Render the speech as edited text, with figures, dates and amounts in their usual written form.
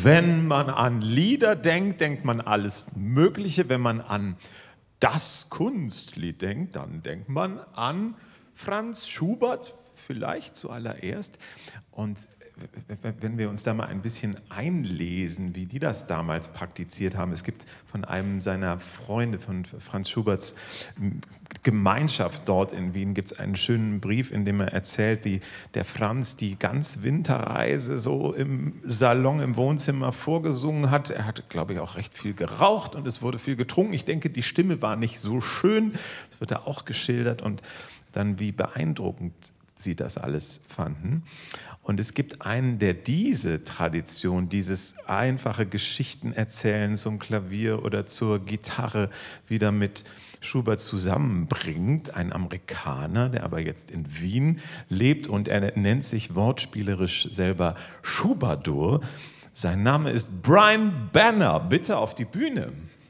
Wenn man an Lieder denkt, denkt man alles Mögliche. Wenn man an das Kunstlied denkt, dann denkt man an Franz Schubert, vielleicht zuallererst. Und wenn wir uns da mal ein bisschen einlesen, wie die das damals praktiziert haben. Es gibt von einem seiner Freunde, von Franz Schuberts Gemeinschaft dort in Wien, gibt es einen schönen Brief, in dem er erzählt, wie der Franz die ganze Winterreise so im Salon, im Wohnzimmer vorgesungen hat. Er hat, glaube ich, auch recht viel geraucht und es wurde viel getrunken. Ich denke, die Stimme war nicht so schön. Das wird da auch geschildert und dann, wie beeindruckend sie das alles fanden. Und es gibt einen, der diese Tradition, dieses einfache Geschichtenerzählen zum Klavier oder zur Gitarre wieder mit Schubert zusammenbringt. Ein Amerikaner, der aber jetzt in Wien lebt und er nennt sich wortspielerisch selber Schuberdur. Sein Name ist Brian Banner. Bitte auf die Bühne.